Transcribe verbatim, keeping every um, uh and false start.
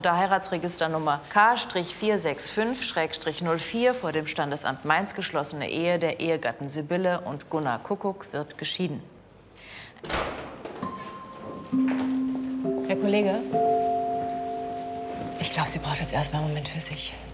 Der Heiratsregisternummer K vier sechs fünf null vier vor dem Standesamt Mainz geschlossene Ehe der Ehegatten Sibylle und Gunnar Kuckuck wird geschieden. Herr Kollege, ich glaube, sie braucht jetzt erstmal einen Moment für sich.